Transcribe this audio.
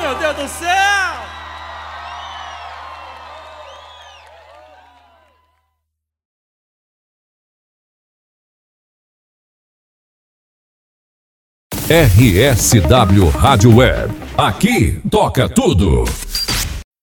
meu Deus do céu! RSW Rádio Web. Aqui toca tudo.